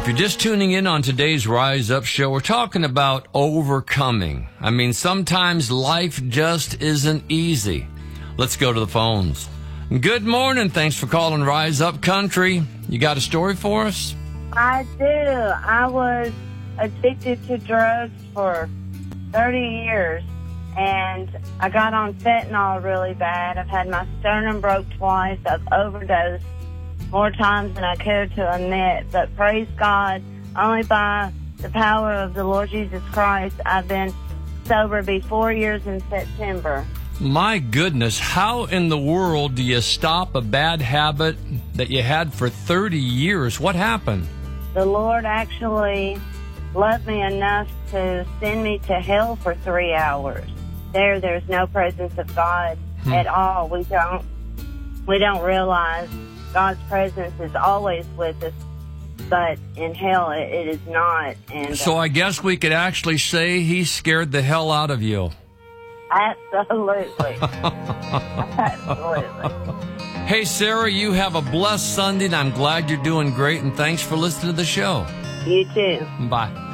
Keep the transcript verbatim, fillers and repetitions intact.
you're just tuning in on today's Rise Up show, we're talking about overcoming. I mean, sometimes life just isn't easy. Let's go to the phones. Good morning. Thanks for calling Rise Up Country. You got a story for us? I do. I was addicted to drugs for thirty years, and I got on fentanyl really bad. I've had my sternum broke twice. I've overdosed more times than I care to admit, but praise God, only by the power of the Lord Jesus Christ, I've been sober be four years in September. My goodness, how in the world do you stop a bad habit that you had for thirty years? What happened? The Lord actually loved me enough to send me to hell for three hours. There, there's no presence of God hmm. at all. We don't, we don't realize God's presence is always with us, but in hell it, it is not. And so I guess we could actually say he scared the hell out of you. Absolutely. Absolutely. Hey, Sarah, you have a blessed Sunday, and I'm glad you're doing great, and thanks for listening to the show. You too. Bye.